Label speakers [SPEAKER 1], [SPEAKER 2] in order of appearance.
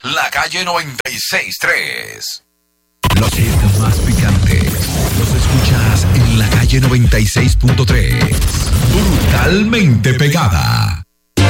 [SPEAKER 1] La Calle 96.3.
[SPEAKER 2] Los hits más picantes los escuchas en La Calle 96.3. Brutalmente pegada.